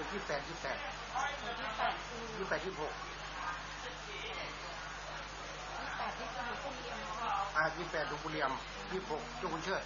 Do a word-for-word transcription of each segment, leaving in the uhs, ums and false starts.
ยี่สิบแปดยี่สิบแปดยี่สิบแปดยี่สิบหกอ่ายี่สิบแปดหลวงปู่เหลี่ยมยี่สิบหกเจ้าคุณเชิด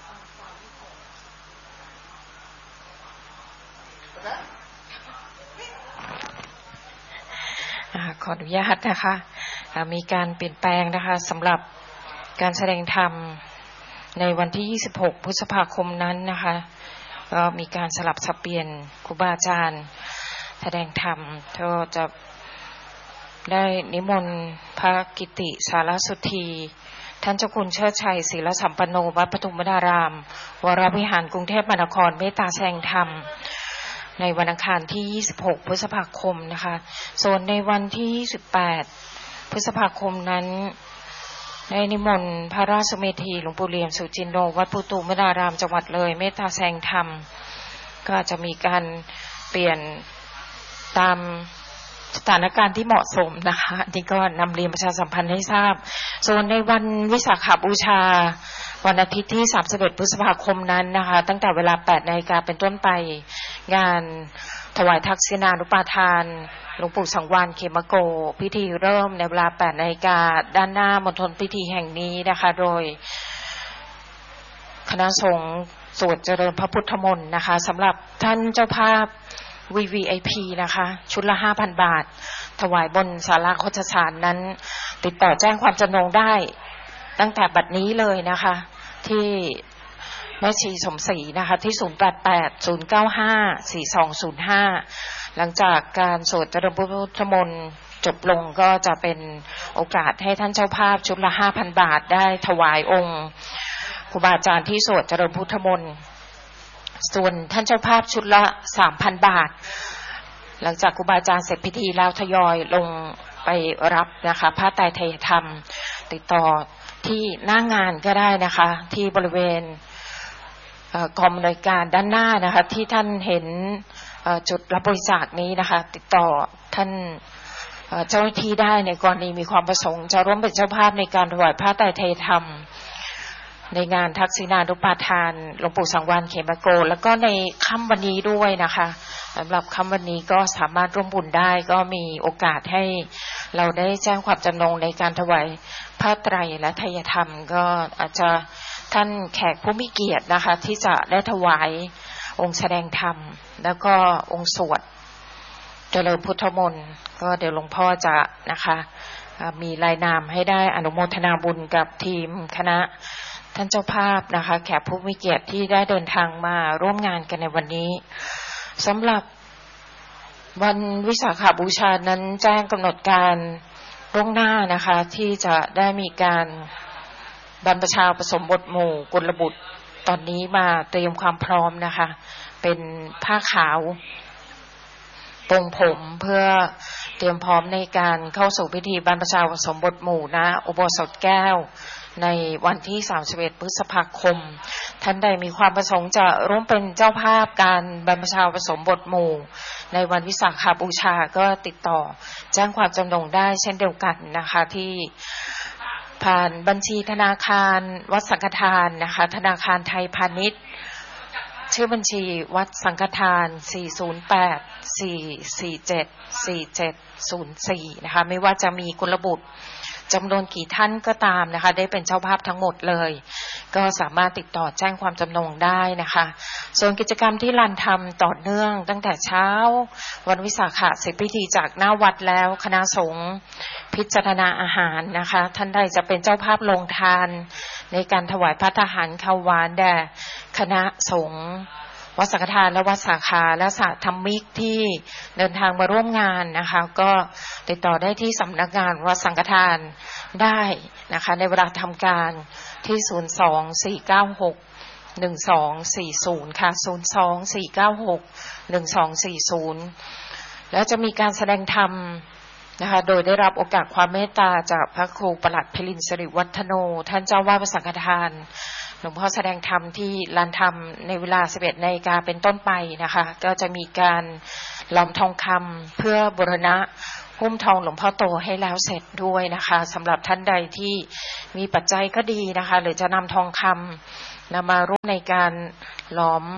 ขออนุญาตนะคะมีการเปลี่ยนแปลงนะคะสำหรับการแสดงธรรมในวันที่ยี่สิบหกพฤษภาคมนั้นนะคะก็มีการสลับสับเปลี่ยนครูบาอาจารย์แสดงธรรมก็จะได้นิมนต์พระกิติสารสุทธีท่านเจ้าคุณเชิดชัยศีลสัมปันโนวัดปทุมวนารามวรวิหารกรุงเทพมหานครเมตตาแสดงธรรมในวันอังคารที่ยี่สิบหกพฤษภาคมนะคะส่วนในวันที่ยี่สิบแปดพฤษภาคมนั้นได้นิมนต์พระราชเมธีหลวงปู่เหลี่ยมสุจินโนวัดปทุมวนารามจังหวัดเลยเมตตาแสดงธรรมก็จะมีการเปลี่ยนตามสถานการณ์ที่เหมาะสมนะคะนี่ก็นำเรียนประชาสัมพันธ์ให้ทราบส่วนในวันวิสาขบูชาวันอาทิตย์ที่สามสิบเอ็ดพฤษภาคมนั้นนะคะตั้งแต่เวลา แปดนาฬิกา เป็นต้นไปงานถวายทักษิณานุปาทานหลวงปู่สังวาลเขมโกพิธีเริ่มในเวลา แปดนาฬิกา ด้านหน้ามณฑลพิธีแห่งนี้นะคะโดยคณะสงฆ์สวดเจริญพระพุทธมนต์นะคะสำหรับท่านเจ้าภาพ วี วี ไอ พี นะคะชุดละ ห้าพัน บาทถวายบนศาลาโฆษศาลนั้นติดต่อแจ้งความจำนงได้ตั้งแต่บัดนี้เลยนะคะที่แม่ชีสมศรีนะคะที่ศูนย์ แปด แปด ศูนย์ เก้า ห้า สี่ สอง ศูนย์ ห้าหลังจากการสวดเจริญพระพุทธมนต์จบลงก็จะเป็นโอกาสให้ท่านเจ้าภาพชุดละ ห้าพัน บาทได้ถวายองค์ครูบาอาจารย์ที่สวดเจริญพุทธมนต์ส่วนท่านเจ้าภาพชุดละ สามพัน บาทหลังจากครูบาอาจารย์เสร็จพิธีแล้วทยอยลงไปรับนะคะผ้าไตรไทยธรรมติดต่อที่หน้างานก็ได้นะคะที่บริเวณกองอำนวยการด้านหน้านะคะที่ท่านเห็นจุดรับบริจาคนี้นะคะติดต่อท่านเจ้าหน้าที่ได้ในกรณีมีความประสงค์จะร่วมเป็นเจ้าภาพในการถวายผ้าไตรไทยธรรมในงานทักษิณานุปาทานหลวงปู่สังวาลเขมโกแล้วก็ในค่ำวันนี้ด้วยนะคะสำหรับค่ำวันนี้ก็สามารถร่วมบุญได้ก็มีโอกาสให้เราได้แจ้งความจำนงในการถวายผ้าไตรและไทยธรรมก็อาจจะท่านแขกผู้มีเกียรตินะคะที่จะได้ถวายองค์แสดงธรรมแล้วก็องค์สวดเจริญพุทธมนต์ก็เดี๋ยวหลวงพ่อจะนะคะมีรายนามให้ได้อนุโมทนาบุญกับทีมคณะท่านเจ้าภาพนะคะแขกผู้มีเกียรติที่ได้เดินทางมาร่วมงานกันในวันนี้สำหรับวันวิสาขบูชานั้นแจ้งกำหนดการล่วงหน้านะคะที่จะได้มีการบรรพชาผสมบทหมู่กุลบุตรตอนนี้มาเตรียมความพร้อมนะคะเป็นผ้าขาวปรงผมเพื่อเตรียมพร้อมในการเข้าสู่พิธีบรรพชาผสมบทหมู่นะอุโบสถแก้วในวันที่สามสิบเอ็ดพฤษภาคมท่านใดมีความประสงค์จะร่วมเป็นเจ้าภาพการบรรพชาผสมบทหมู่ในวันวิสาขบูชาก็ติดต่อแจ้งความจำนงได้เช่นเดียวกันนะคะที่ผ่านบัญชีธนาคารวัดสังฆทานนะคะธนาคารไทยพาณิชย์ชื่อบัญชีวัดสังฆทานสี่ ศูนย์ แปด สี่ สี่ เจ็ด สี่ เจ็ด ศูนย์ สี่นะคะไม่ว่าจะมีกุลบุตรจำนวนกี่ท่านก็ตามนะคะได้เป็นเจ้าภาพทั้งหมดเลยก็สามารถติดต่อแจ้งความจำนงได้นะคะส่วนกิจกรรมที่ลานทำต่อเนื่องตั้งแต่เช้าวันวิสาขะเสร็จพิธีจากหน้าวัดแล้วคณะสงฆ์พิจารณาอาหารนะคะท่านใดจะเป็นเจ้าภาพลงทานในการถวายภัตตาหารข้าวหวานแด่คณะสงฆ์วัดสังฆทานและวัดสาขาและสาธรรมิกที่เดินทางมาร่วมงานนะคะก็ติดต่อได้ที่สำนักงานวัดสังฆทานได้นะคะในเวลาทำการที่ ศูนย์ สอง สี่ เก้า หก หนึ่ง สอง สี่ ศูนย์ ค่ะ ศูนย์ สอง สี่ เก้า หก หนึ่ง สอง สี่ ศูนย์แล้วจะมีการแสดงธรรมนะคะโดยได้รับโอกาสความเมตตาจากพระครูประหลัดเพลินสิริวัฒโนท่านเจ้าวาดวัดสังฆทานหลวงพ่อแสดงธรรมที่ลานธรรมในเวลา สิบเอ็ดนาฬิกาเป็นต้นไปนะคะก็จะมีการหลอมทองคำเพื่อบูรณะหุ้มทองหลวงพ่อโตให้แล้วเสร็จด้วยนะคะสำหรับท่านใดที่มีปัจจัยก็ดีนะคะหรือจะนำทองคำนำมาร่วมในการหลอม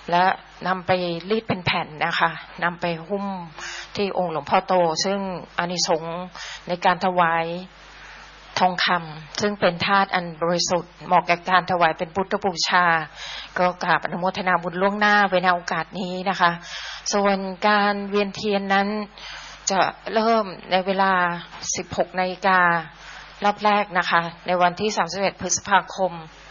และนำไปรีดเป็นแผ่นนะคะนำไปหุ้มที่องค์หลวงพ่อโตซึ่งอานิสงส์ในการถวายทองคำซึ่งเป็นธาตุอันบริสุทธิ์เหมาะแก่การถวายเป็นพุทธบูชาก็กราบอนุโมทนาบุญล่วงหน้าไว้ในโอกาสนี้นะคะส่วนการเวียนเทียนนั้นจะเริ่มในเวลา สิบหกนาฬิกา นรอบแรกนะคะในวันที่สามสิบเอ็ดพฤษภาคม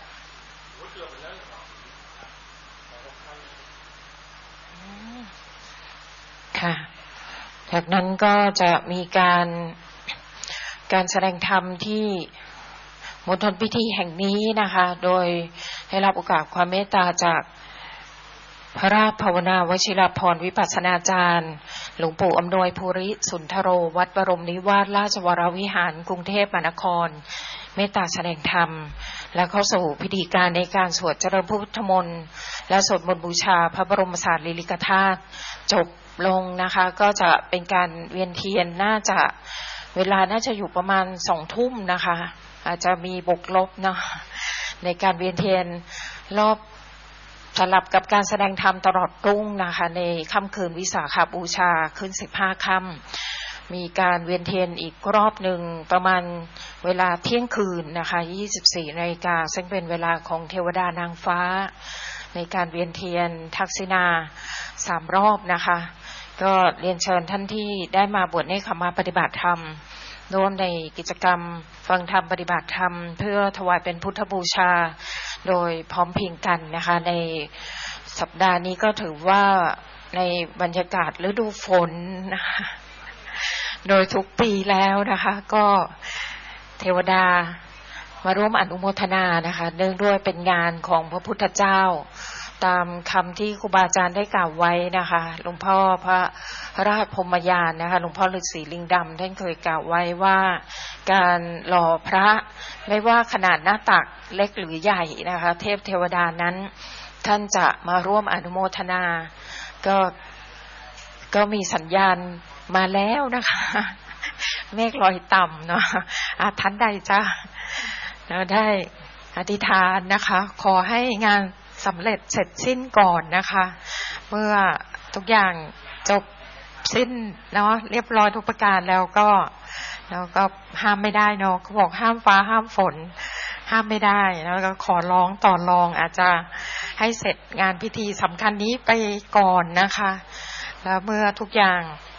ค่ะจากนั้นก็จะมีการการแสดงธรรมที่มณฑลพิธีแห่งนี้นะคะโดยให้รับโอกาสความเมตตาจากพระราชภาวนาวชิรพรวิปัสสนาจารย์หลวงปู่อำนวยภูริสุนทโรวัดบรมนิวาสราชวรวิหารกรุงเทพมหานครเมตตาแสดงธรรมและเข้าสู่พิธีการในการสวดเจริญพุทธมนต์และสวดมนต์บูชาพระบรมสารีริกธาตุจบลงนะคะก็จะเป็นการเวียนเทียนน่าจะเวลาน่าจะอยู่ประมาณสองทุ่มนะคะอาจจะมีบวกลบเนาะในการเวียนเทียนรอบสลับกับการแสดงธรรมตลอดรุ่งนะคะในค่ำคืนวิสาขบูชาขึ้นสิบห้าค่ำมีการเวียนเทียนอีกรอบหนึ่งประมาณเวลาเที่ยงคืนนะคะยี่สิบสี่นาฬิกาซึ่งเป็นเวลาของเทวดานางฟ้าในการเวียนเทียนทักษิณาสามรอบนะคะก็เรียนเชิญท่านที่ได้มาบวชเนกขัมมาปฏิบัติธรรมร่วมในกิจกรรมฟังธรรมปฏิบัติธรรมเพื่อถวายเป็นพุทธบูชาโดยพร้อมเพรียงกันนะคะในสัปดาห์นี้ก็ถือว่าในบรรยากาศฤดูฝนนะคะโดยทุกปีแล้วนะคะก็เทวดามาร่วมอนุโมทนานะคะเนื่องด้วยเป็นงานของพระพุทธเจ้าตามคำที่ครูบาอาจารย์ได้กล่าวไว้นะคะหลวงพ่อพระราชพรหมยานนะคะหลวงพ่อฤาษีลิงดำท่านเคยกล่าวไว้ว่าการหล่อพระไม่ว่าขนาดหน้าตักเล็กหรือใหญ่นะคะเทพเทวดานั้นท่านจะมาร่วมอนุโมทนาก็ก็มีสัญญาณมาแล้วนะคะเมฆลอยต่ำเนาะอาท่านใดจ้าเราได้อธิษฐานนะคะขอให้งานสำเร็จเสร็จสิ้นก่อนนะคะเมื่อทุกอย่างจบสิ้นเนาะเรียบร้อยทุกประการแล้วก็แล้วก็ห้ามไม่ได้เนาะเขาบอกห้ามฟ้าห้ามฝนห้ามไม่ได้แล้วก็ขอร้องต่อรองอาจจะให้เสร็จงานพิธีสำคัญนี้ไปก่อนนะคะแล้วเมื่อทุกอย่าง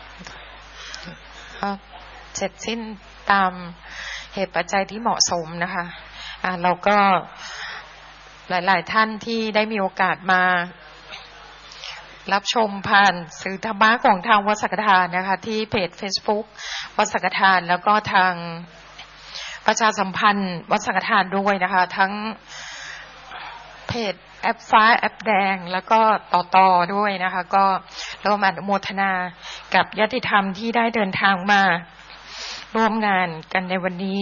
เสร็จสิ้นตามเหตุปัจจัยที่เหมาะสมนะคะอ่าเราก็หลายๆท่านที่ได้มีโอกาสมารับชมผ่านสื่อธรรมะของทางวัดสังฆทานนะคะที่เพจ Facebook วัดสังฆทานแล้วก็ทางประชาสัมพันธ์วัดสังฆทานด้วยนะคะทั้งเพจแอปฟ้าแอปแดงแล้วก็ต่อต่อด้วยนะคะก็ร่วมอนุโมทนากับญาติธรรมที่ได้เดินทางมาร่วมงานกันในวันนี้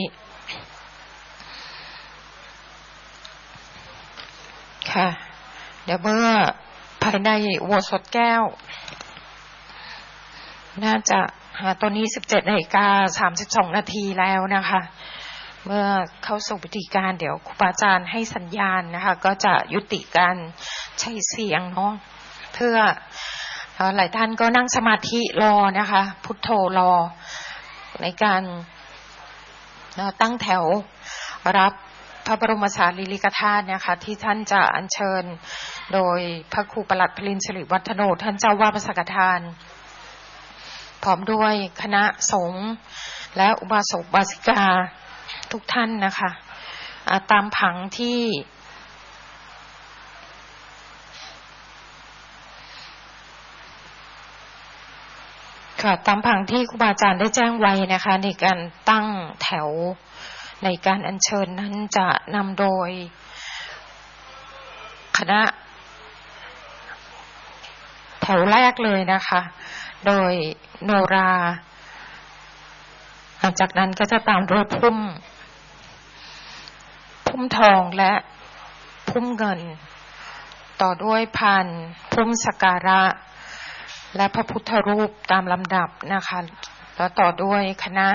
ค่ะเดี๋ยวเมื่อภายในอุโบสถแก้วน่าจะตอนนี้ สิบเจ็ดนาฬิกาสามสิบสองนาทีแล้วนะคะเมื่อเข้าสู่พิธีการเดี๋ยวครูบาอาจารย์ให้สัญญาณนะคะก็จะยุติการใช้เสียงเนาะเพื่อหลายท่านก็นั่งสมาธิรอนะคะพุทโธรอในการตั้งแถวรับพระบรมสารีริกธาตุนะคะที่ท่านจะอัญเชิญโดยพระครูปลัดพลินสิริวัฒโนท่านเจ้าวาดวัดสังฆทานพร้อมด้วยคณะสงฆ์และอุบาสกอุบาสิกาทุกท่านนะคะตามผังที่ค่ะตามผังที่ครูบาอาจารย์ได้แจ้งไว้นะคะในการตั้งแถวในการอัญเชิญนั้นจะนำโดยคณะแถวแรกเลยนะคะโดยโนราหลังจากนั้นก็จะตามด้วยพุ่มพุ่มทองและพุ่มเงินต่อด้วยพานพุ่มสักการะและพระพุทธรูปตามลำดับนะคะแล้วต่อด้วยคณะ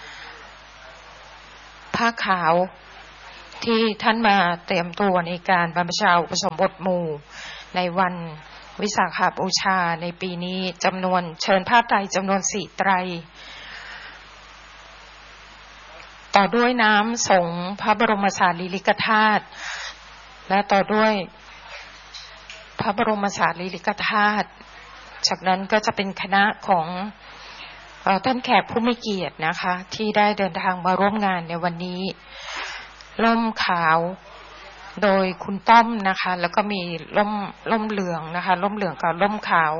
ผ้าขาวที่ท่านมาเตรียมตัวในการบรรพชาอุปสมบทหมู่ในวันวิสาขบูชาในปีนี้จำนวนเชิญผ้าไตรจำนวนสี่ไตรต่อด้วยน้ำสงฆ์พระบรมสารีริกธาตุและต่อด้วยพระบรมสารีริกธาตุจากนั้นก็จะเป็นคณะของท่านแขกผู้มีเกียรตินะคะที่ได้เดินทางมาร่วมงานในวันนี้ร่มขาวโดยคุณต้อมนะคะแล้วก็มีร่มร่มเหลืองนะคะร่มเหลืองกับร่มขาว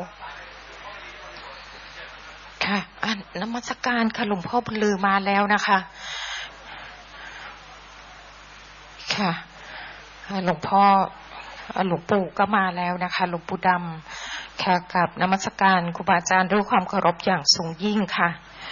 ค่ะอ่ะนมัสการค่ะหลวงพ่อบุญลือมาแล้วนะคะค่ะหลวงพ่อหลวงปู่ก็มาแล้วนะคะหลวงปู่ดำค่ะกับนมัสการครูบาอาจารย์ด้วยความเคารพอย่างสูงยิ่งค่ะ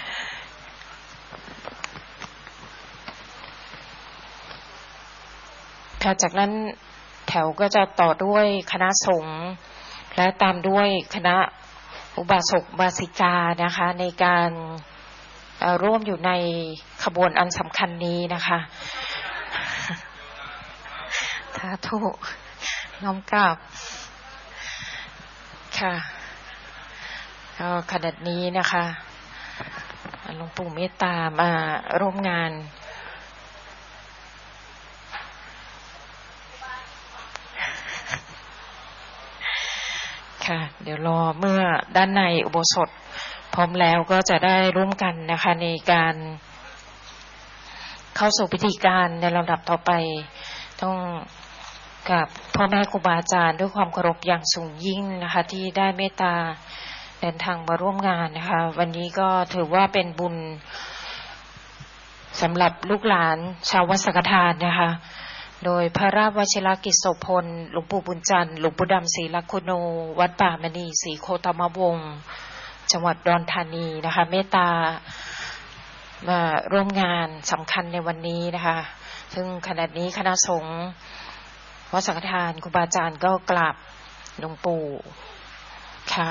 ค่ะจากนั้นแถวก็จะต่อด้วยคณะสงฆ์และตามด้วยคณะอุบาสกอุบาสิกานะคะในการร่วมอยู่ในขบวนอันสำคัญนี้นะคะสาธุน้อมกราบค่ะก็ขณะนี้นะคะหลวงปู่เมตตามาร่วมงานค่ะเดี๋ยวรอเมื่อด้านในอุโบสถพร้อมแล้วก็จะได้ร่วมกันนะคะในการเข้าสู่พิธีการในลำดับต่อไปต้องกับพ่อแม่ครูบาอาจารย์ด้วยความเคารพอย่างสูงยิ่งนะคะที่ได้เมตตาเดินทางมาร่วมงานนะคะวันนี้ก็ถือว่าเป็นบุญสำหรับลูกหลานชาววัดสังฆทานนะคะโดยพระราชวชิรกิจโสพลหลวงปู่บุญจันทร์หลวงปู่ดำศรีลักขุโนวัดป่ามณีศรีโคตมวงศ์จังหวัดอุดรธานีนะคะเมตตามาร่วมงานสำคัญในวันนี้นะคะซึ่งขณะนี้คณะสงฆ์วัดสังฆทานครูบาอาจารย์ก็กราบหลวงปู่ค่ะ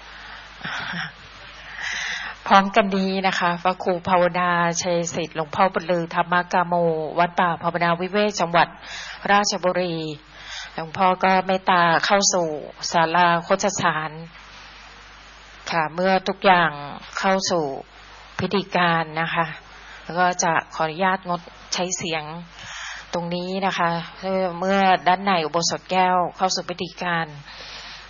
พร้อมกันนี้นะคะพระครูภาวนาชัยสิทธิ์หลวงพ่อบุญลือธรรมกาโมวัดป่าภาวนาวิเวกจังหวัดราชบุรีหลวงพ่อก็เมตตาเข้าสู่ศาลาโฆษสารค่ะเมื่อทุกอย่างเข้าสู่พิธีการนะคะแล้วก็จะขออนุญาตงดใช้เสียงตรงนี้นะคะเมื่อด้านในอุโบสถแก้วเข้าสู่พิธีการ